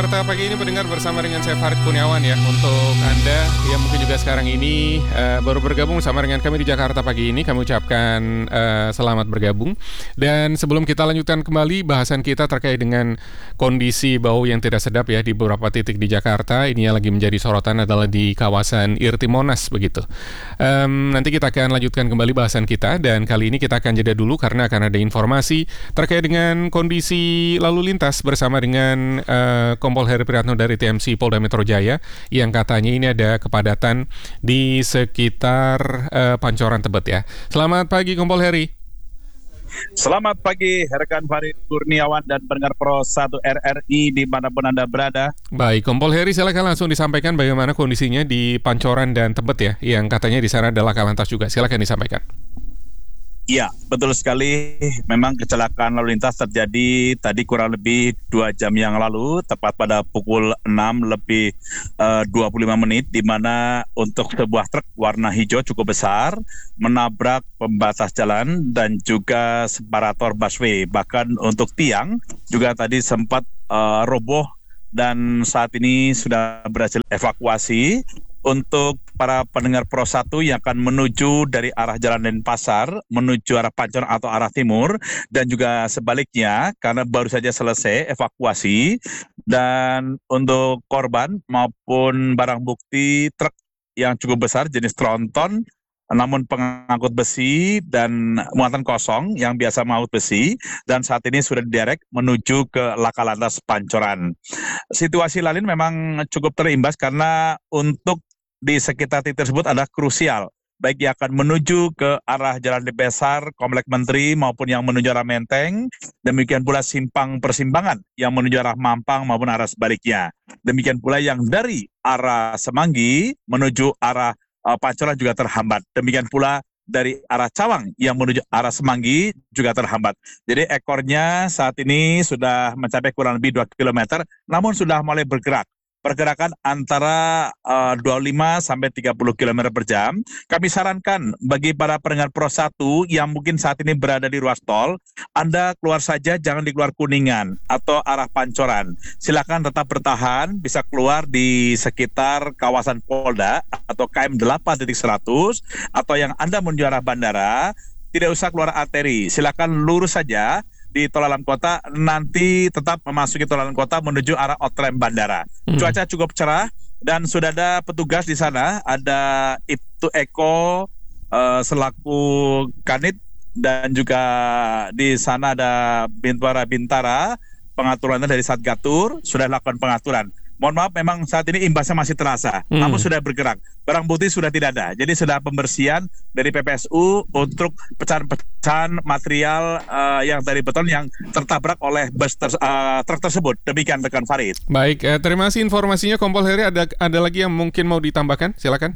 Jakarta pagi ini pendengar bersama dengan saya Farid Kurniawan ya. Untuk Anda yang mungkin juga sekarang ini baru bergabung sama dengan kami di Jakarta pagi ini, kami ucapkan selamat bergabung. Dan sebelum kita lanjutkan kembali bahasan kita terkait dengan kondisi bau yang tidak sedap ya di beberapa titik di Jakarta, ini yang lagi menjadi sorotan adalah di kawasan Irti Monas begitu. Nanti kita akan lanjutkan kembali bahasan kita, dan kali ini kita akan jeda dulu karena akan ada informasi terkait dengan kondisi lalu lintas bersama dengan Kompol Heri Priyatno dari TMC Polda Metro Jaya yang katanya ini ada kepadatan di sekitar Pancoran Tebet ya. Selamat pagi Kompol Heri. Selamat pagi rekan Farid Kurniawan dan pendengar Pro 1 RRI dimanapun Anda berada. Baik, Kompol Heri silakan langsung disampaikan bagaimana kondisinya di Pancoran dan Tebet ya, yang katanya di sana ada laka lantas juga. Silakan disampaikan. Iya, betul sekali. Memang kecelakaan lalu lintas terjadi tadi kurang lebih 2 jam yang lalu, tepat pada pukul 6 lebih 25 menit, di mana untuk sebuah truk warna hijau cukup besar menabrak pembatas jalan dan juga separator busway. Bahkan untuk tiang juga tadi sempat roboh dan saat ini sudah berhasil evakuasi. Untuk para pendengar Pro 1 yang akan menuju dari arah Jalan Denpasar menuju arah Pancoran atau arah timur dan juga sebaliknya karena baru saja selesai evakuasi, dan untuk korban maupun barang bukti truk yang cukup besar jenis tronton namun pengangkut besi dan muatan kosong yang biasa mengangkut besi, dan saat ini sudah diderek menuju ke laka lantas Pancoran. Situasi lain memang cukup terimbas karena untuk di sekitar titik tersebut ada krusial, baik yang akan menuju ke arah Jalan Denpasar, Komplek Menteri maupun yang menuju arah Menteng, demikian pula simpang persimpangan yang menuju arah Mampang maupun arah sebaliknya. Demikian pula yang dari arah Semanggi menuju arah Pancoran juga terhambat. Demikian pula dari arah Cawang yang menuju arah Semanggi juga terhambat. Jadi ekornya saat ini sudah mencapai kurang lebih 2 km, namun sudah mulai bergerak. Pergerakan antara 25 sampai 30 km per jam. Kami sarankan bagi para pendengar Pro 1 yang mungkin saat ini berada di ruas tol, Anda keluar saja, jangan di keluar Kuningan atau arah Pancoran. Silakan tetap bertahan, bisa keluar di sekitar kawasan Polda atau KM 8.100, atau yang Anda menuju arah bandara, tidak usah keluar arteri. Silakan lurus saja di tol dalam kota, nanti tetap memasuki tol dalam kota menuju arah outrem bandara. Cuaca cukup cerah dan sudah ada petugas di sana, ada Ibtu Eko selaku Kanit, dan juga di sana ada Bintara pengaturannya dari Satgatur sudah lakukan pengaturan. Mohon maaf, memang saat ini imbasnya masih terasa, namun sudah bergerak. Barang bukti sudah tidak ada, jadi sudah pembersihan dari PPSU untuk pecahan-pecahan material yang dari beton yang tertabrak oleh bus truk tersebut. Demikian rekan Farid. Baik, terima kasih informasinya Kompol Heri. Ada lagi yang mungkin mau ditambahkan? Silakan.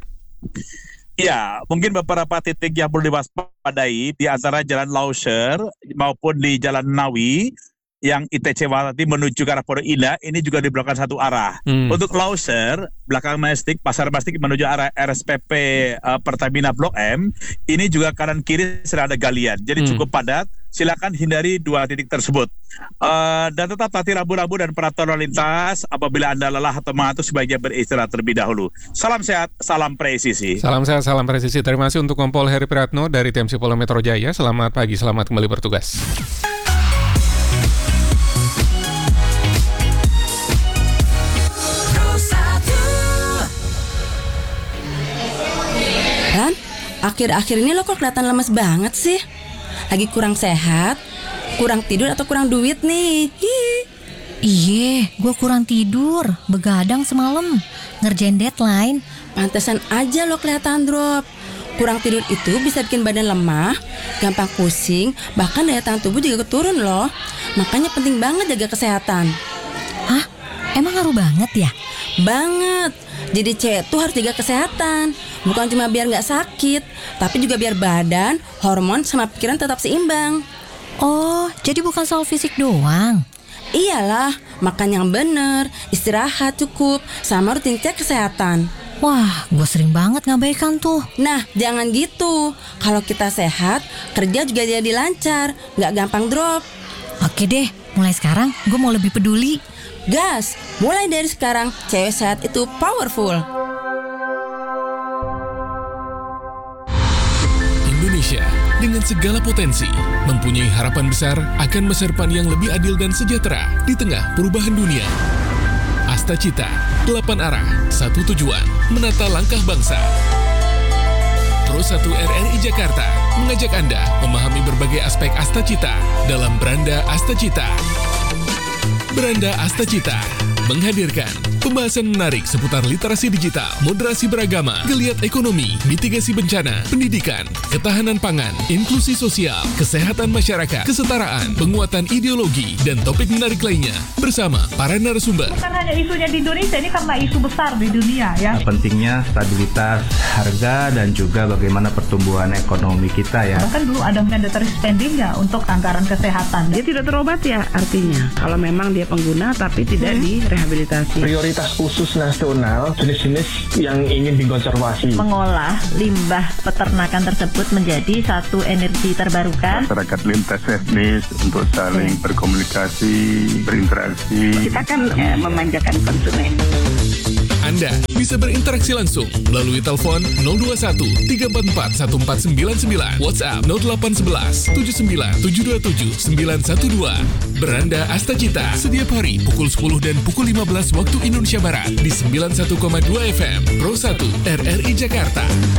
Ya, mungkin beberapa titik yang perlu diwaspadai di antara Jalan Lauscher maupun di Jalan Nawi yang ITC Wati menuju ke arah Pondok Indah, ini juga diberlakukan satu arah. Untuk Lauscher, belakang Majestic, Pasar Majestic menuju arah RSPP Pertamina Blok M, ini juga kanan kiri sedang ada galian, jadi cukup padat. Silakan hindari 2 titik tersebut. Dan tetap taati rambu-rambu dan peraturan lalu lintas. Apabila Anda lelah atau mengantuk, sebaiknya beristirahat terlebih dahulu. Salam sehat, salam presisi. Salam sehat, salam presisi. Terima kasih untuk Kompol Heri Priyatno dari TMC Polda Metro Jaya. Selamat pagi, selamat kembali bertugas. Dan akhir-akhir ini lo kok kelihatan lemes banget sih? Lagi kurang sehat, kurang tidur atau kurang duit nih? Iye, gue kurang tidur, begadang semalam, ngerjain deadline. Pantesan aja lo kelihatan drop. Kurang tidur itu bisa bikin badan lemah, gampang pusing, bahkan daya tahan tubuh juga keturun loh. Makanya penting banget jaga kesehatan. Hah? Emang ngaruh banget ya? Banget. Jadi cewek tuh harus jaga kesehatan. Bukan cuma biar gak sakit, tapi juga biar badan, hormon, sama pikiran tetap seimbang. Oh, jadi bukan soal fisik doang? Iyalah, makan yang bener, istirahat cukup, sama rutin cek kesehatan. Wah, gue sering banget ngabaikan tuh. Nah, jangan gitu. Kalau kita sehat, kerja juga jadi lancar, gak gampang drop. Oke deh, mulai sekarang gue mau lebih peduli. gas. Mulai dari sekarang, cewek sehat itu powerful. Indonesia dengan segala potensi mempunyai harapan besar akan masa depan yang lebih adil dan sejahtera di tengah perubahan dunia. Asta Cita, 8 arah, 1 tujuan, menata langkah bangsa. Pro 1 RRI Jakarta mengajak Anda memahami berbagai aspek Asta Cita dalam Beranda Asta Cita. Beranda Asta Cita menghadirkan pembahasan menarik seputar literasi digital, moderasi beragama, geliat ekonomi, mitigasi bencana, pendidikan, ketahanan pangan, inklusi sosial, kesehatan masyarakat, kesetaraan, penguatan ideologi, dan topik menarik lainnya bersama para narasumber. Bukan hanya isunya di Indonesia, ini karena isu besar di dunia ya. Pentingnya stabilitas harga dan juga bagaimana pertumbuhan ekonomi kita ya. Bahkan dulu ada mandatory spending ya untuk anggaran kesehatan. Dia tidak terobat ya artinya. Kalau memang dia pengguna tapi tidak direhabilitasi. Prioritas khusus nasional jenis-jenis yang ingin dikonservasi. Mengolah limbah peternakan tersebut menjadi satu energi terbarukan. Masyarakat lintas etnis untuk saling berkomunikasi, berinteraksi. Kita kan memanjakan konsumen. Anda bisa berinteraksi langsung melalui telepon 021 344 1499, WhatsApp 0811 79 727 912. Beranda Asta Cita setiap hari pukul 10 dan pukul 15 waktu Indonesia Barat di 91,2 FM Pro 1 RRI Jakarta.